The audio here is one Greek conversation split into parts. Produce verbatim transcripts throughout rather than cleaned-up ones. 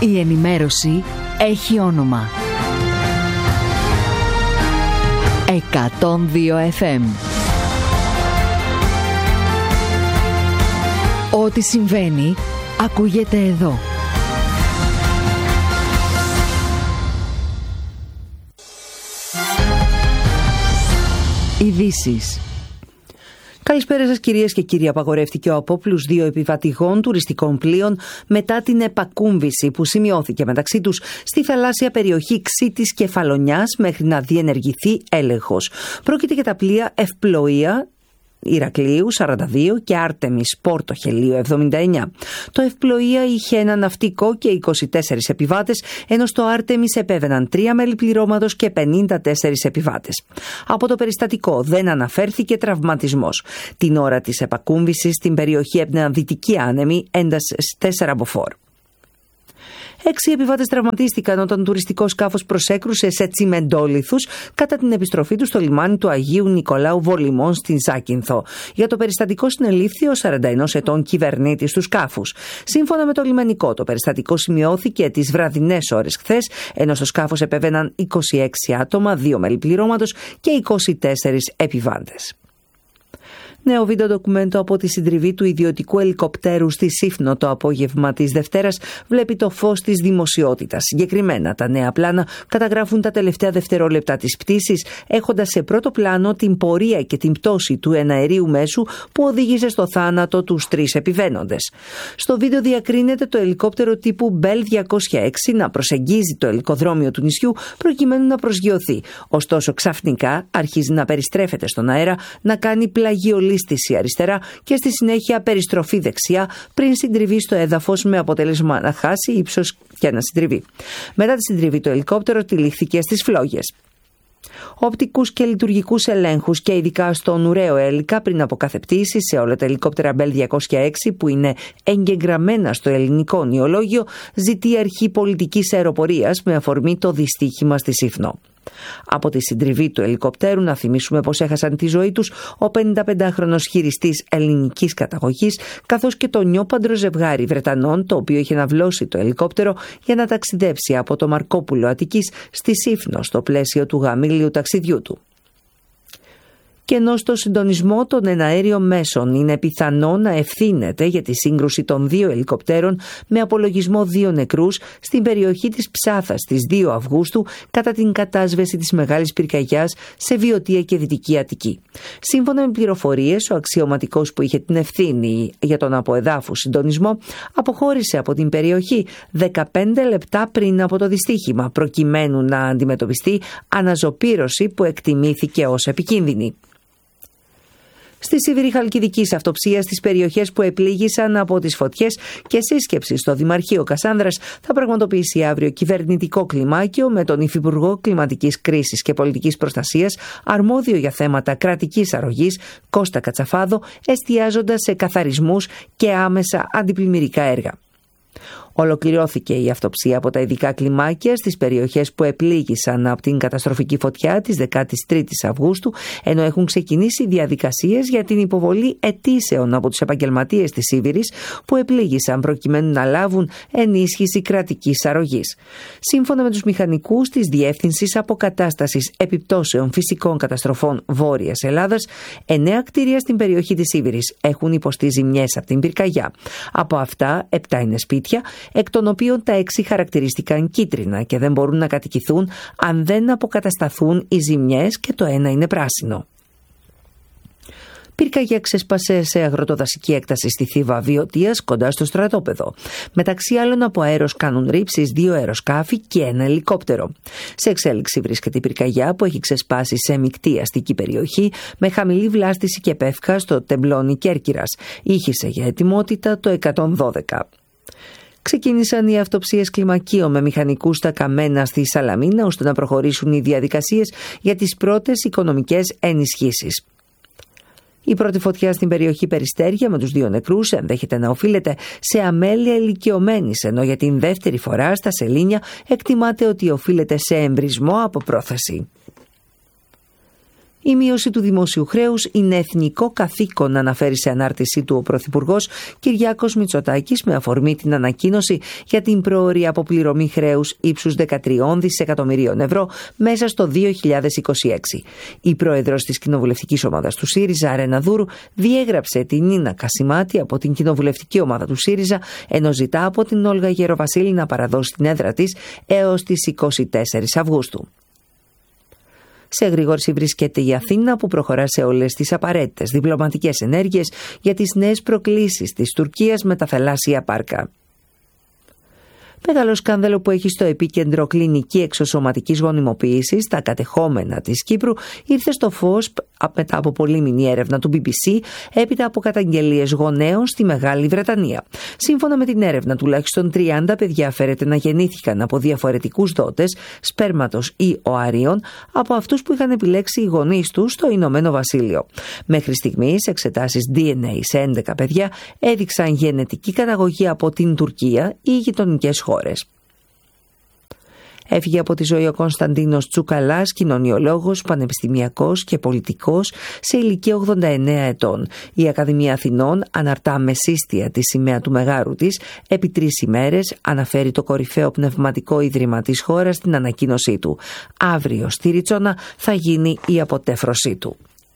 Η ενημέρωση έχει όνομα. εκατόν δύο εφ εμ. Ό,τι συμβαίνει, ακούγεται εδώ. Ειδήσεις. Καλησπέρα σας κυρίες και κύριοι. Απαγορεύτηκε ο απόπλους δύο επιβατηγών τουριστικών πλοίων μετά την επακούμβηση που σημειώθηκε μεταξύ τους στη θαλάσσια περιοχή Ξήτης Κεφαλονιάς μέχρι να διενεργηθεί έλεγχος. Πρόκειται για τα πλοία Ευπλοεία Ηρακλείου σαράντα δύο και Άρτεμις Πόρτο Χελίου εβδομήντα εννιά. Το Ευπλοεία είχε ένα ναυτικό και είκοσι τέσσερις επιβάτες, ενώ στο Άρτεμις επέβαιναν τρία μέλη πληρώματος και πενήντα τέσσερις επιβάτες. Από το περιστατικό δεν αναφέρθηκε τραυματισμός. Την ώρα της επακούμβησης στην περιοχή έπνεαν δυτικοί άνεμοι έντασης τέσσερα μποφόρ. Έξι επιβάτες τραυματίστηκαν όταν το τουριστικό σκάφος προσέκρουσε σε τσιμεντόλιθους κατά την επιστροφή του στο λιμάνι του Αγίου Νικολάου Βολιμών στην Ζάκυνθο. Για το περιστατικό συνελήφθη ο σαράντα ενός ετών κυβερνήτης του σκάφους. Σύμφωνα με το λιμενικό, το περιστατικό σημειώθηκε τις βραδινές ώρες χθες, ενώ στο σκάφος επέβαιναν είκοσι έξι άτομα, δύο μέλη πληρώματος και είκοσι τέσσερις επιβάτες. Νέο βίντεο ντοκουμέντο από τη συντριβή του ιδιωτικού ελικοπτέρου στη Σύφνο το απόγευμα της Δευτέρας βλέπει το φως της δημοσιότητας. Συγκεκριμένα, τα νέα πλάνα καταγράφουν τα τελευταία δευτερόλεπτα της πτήσης, έχοντας σε πρώτο πλάνο την πορεία και την πτώση του εναερίου μέσου που οδήγησε στο θάνατο τους τρεις επιβαίνοντες. Στο βίντεο διακρίνεται το ελικόπτερο τύπου Bell διακόσια έξι να προσεγγίζει το ελικοδρόμιο του νησιού προκειμένου να προσγειωθεί. Ωστόσο, ξαφνικά αρχίζει να περιστρέφεται στον αέρα, να κάνει πλαγιολή στη αριστερά και στη συνέχεια περιστροφή δεξιά πριν συντριβεί στο έδαφος με αποτέλεσμα να χάσει ύψος και να συντριβεί. Μετά τη συντριβή το ελικόπτερο τυλίχθηκε στις φλόγες. Οπτικούς και λειτουργικούς ελέγχους και ειδικά στον ουραίο έλικα πριν από κάθε πτήση σε όλα τα ελικόπτερα Bell διακόσια έξι που είναι εγγεγραμμένα στο ελληνικό νεολόγιο ζητεί η Αρχή Πολιτικής Αεροπορίας με αφορμή το δυστύχημα στη Σύφνο. Από τη συντριβή του ελικοπτέρου να θυμίσουμε πως έχασαν τη ζωή τους ο πενηνταπεντάχρονος χειριστής ελληνικής καταγωγής καθώς και το νιόπαντρο ζευγάρι Βρετανών το οποίο είχε ναυλώσει το ελικόπτερο για να ταξιδέψει από το Μαρκόπουλο Αττικής στη Σύφνο στο πλαίσιο του γαμήλιου ταξιδιού του. Και ενώ στο συντονισμό των εναέριων μέσων είναι πιθανό να ευθύνεται για τη σύγκρουση των δύο ελικοπτέρων με απολογισμό δύο νεκρούς στην περιοχή της Ψάθας στις δύο Αυγούστου κατά την κατάσβεση της Μεγάλης Πυρκαγιάς σε Βιωτία και Δυτική Αττική. Σύμφωνα με πληροφορίες, ο αξιωματικός που είχε την ευθύνη για τον αποεδάφου συντονισμό αποχώρησε από την περιοχή δεκαπέντε λεπτά πριν από το δυστύχημα προκειμένου να αντιμετωπιστεί αναζωπήρωση που εκτιμήθηκε ως επικίνδυνη. Στη Σίβηρη Χαλκιδικής αυτοψία στις περιοχές που επλήγησαν από τις φωτιές και σύσκεψη στο Δημαρχείο Κασάνδρας θα πραγματοποιήσει αύριο κυβερνητικό κλιμάκιο με τον Υφυπουργό Κλιματικής Κρίσης και Πολιτικής Προστασίας αρμόδιο για θέματα κρατικής αρρωγής Κώστα Κατσαφάδο, εστιάζοντας σε καθαρισμούς και άμεσα αντιπλημμυρικά έργα. Ολοκληρώθηκε η αυτοψία από τα ειδικά κλιμάκια στις περιοχές που επλήγησαν από την καταστροφική φωτιά της δεκάτης τρίτης Αυγούστου, ενώ έχουν ξεκινήσει διαδικασίες για την υποβολή αιτήσεων από τους επαγγελματίες της Σίβηρης που επλήγησαν προκειμένου να λάβουν ενίσχυση κρατικής αρρωγής. Σύμφωνα με τους μηχανικούς της Διεύθυνσης Αποκατάστασης Επιπτώσεων Φυσικών Καταστροφών Βόρειας Ελλάδας, εννέα κτίρια στην περιοχή της Σίβηρης έχουν υποστεί ζημιές από την πυρκαγιά. Από αυτά, επτά είναι σπίτια, εκ των οποίων τα έξι χαρακτηρίστηκαν κίτρινα και δεν μπορούν να κατοικηθούν αν δεν αποκατασταθούν οι ζημιές και το ένα είναι πράσινο. Πυρκαγιά ξέσπασε σε αγροτοδασική έκταση στη Θήβα Βιωτίας κοντά στο στρατόπεδο. Μεταξύ άλλων από αέρος κάνουν ρήψεις δύο αεροσκάφη και ένα ελικόπτερο. Σε εξέλιξη βρίσκεται η πυρκαγιά που έχει ξεσπάσει σε μεικτή αστική περιοχή με χαμηλή βλάστηση και πεύκα στο τεμπλόνι Κέρκυρας. Ήχησε για ετοιμότητα το εκατόν δώδεκα. Ξεκίνησαν οι αυτοψίες κλιμακίων με μηχανικούς στα Καμένα στη Σαλαμίνα ώστε να προχωρήσουν οι διαδικασίες για τις πρώτες οικονομικές ενισχύσεις. Η πρώτη φωτιά στην περιοχή Περιστέρια με τους δύο νεκρούς ενδέχεται να οφείλεται σε αμέλεια ηλικιωμένης, ενώ για την δεύτερη φορά στα Σελήνια εκτιμάται ότι οφείλεται σε εμβρισμό από πρόθεση. Η μείωση του δημόσιου χρέους είναι εθνικό καθήκον, αναφέρει σε ανάρτησή του ο Πρωθυπουργός Κυριάκος Μητσοτάκης με αφορμή την ανακοίνωση για την πρόωρη αποπληρωμή χρέους ύψους δεκατρία δισεκατομμυρίων ευρώ μέσα στο δύο χιλιάδες είκοσι έξι. Η πρόεδρος της κοινοβουλευτικής ομάδας του ΣΥΡΙΖΑ, Ρένα Δούρου, διέγραψε την Νίνα Κασιμάτη από την κοινοβουλευτική ομάδα του ΣΥΡΙΖΑ, ενώ ζητά από την Όλγα Γεροβασίλη να παραδώσει την έδρα της έως τις είκοσι τέσσερις Αυγούστου. Σε εγρήγορση βρίσκεται η Αθήνα, που προχωρά σε όλες τις απαραίτητες διπλωματικές ενέργειες για τις νέες προκλήσεις της Τουρκίας με τα θαλάσσια πάρκα. Μεγάλο σκάνδαλο που έχει στο επίκεντρο κλινική εξωσωματικής γονιμοποίησης στα κατεχόμενα της Κύπρου ήρθε στο φως μετά από πολύμηνη έρευνα του μπι μπι σι, έπειτα από καταγγελίες γονέων στη Μεγάλη Βρετανία. Σύμφωνα με την έρευνα, τουλάχιστον τριάντα παιδιά φέρεται να γεννήθηκαν από διαφορετικούς δότες σπέρματος ή οαρίων από αυτούς που είχαν επιλέξει οι γονείς τους στο Ηνωμένο Βασίλειο. Μέχρι στιγμής, εξετάσεις ντι εν έι σε έντεκα παιδιά έδειξαν γενετική καταγωγή από την Τουρκία ή γειτονικές χώρες. Έφυγε από τη ζωή ο Κωνσταντίνος Τσουκαλάς, κοινωνιολόγος, πανεπιστημιακός και πολιτικός, σε ηλικία ογδόντα εννέα ετών. Η Ακαδημία Αθηνών αναρτά με σύστια τη σημαία του μεγάρου της επί τρεις ημέρες, αναφέρει το κορυφαίο πνευματικό ίδρυμα της χώρας στην ανακοίνωσή του. Αύριο στη Ριτσόνα θα γίνει η αποτέφρωσή του.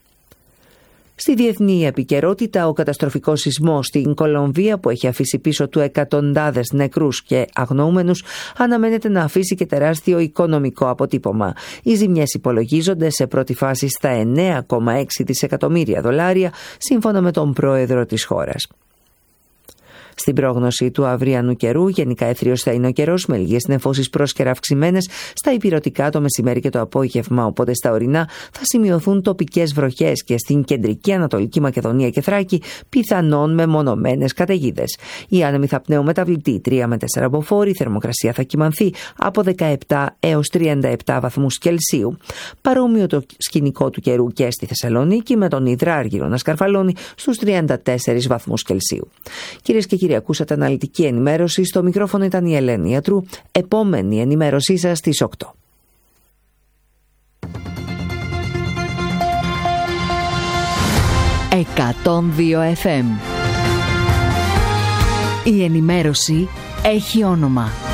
Στη διεθνή επικαιρότητα, ο καταστροφικός σεισμός στην Κολομβία, που έχει αφήσει πίσω του εκατοντάδες νεκρούς και αγνοούμενους, αναμένεται να αφήσει και τεράστιο οικονομικό αποτύπωμα. Οι ζημιές υπολογίζονται σε πρώτη φάση στα εννέα κόμμα έξι δισεκατομμύρια δολάρια, σύμφωνα με τον πρόεδρο της χώρας. Στην πρόγνωση του αυριανού καιρού, γενικά έθριος θα είναι ο καιρός, με λίγες νεφώσεις πρόσκαιρα αυξημένες στα ηπειρωτικά το μεσημέρι και το απόγευμα, οπότε στα ορεινά θα σημειωθούν τοπικές βροχές και στην κεντρική Ανατολική Μακεδονία και Θράκη πιθανόν μεμονωμένες καταιγίδες. Οι άνεμοι θα πνέουν μεταβλητή τρία με τέσσερα μποφόρ, η θερμοκρασία θα κυμανθεί από δεκαεπτά έως τριάντα επτά βαθμούς Κελσίου. Παρόμοιο το σκηνικό του καιρού και στη Θεσσαλονίκη, με τον υδράργυρο να σκαρφαλώνει στους τριάντα τέσσερις βαθμούς Κελσίου. Κυρίες και κύριοι, ακούσατε αναλυτική ενημέρωση. Στο μικρόφωνο ήταν η Ελένη Ιατρού. Επόμενη ενημέρωσή σας στις οκτώ. εκατόν δύο εφ εμ. Η ενημέρωση έχει όνομα.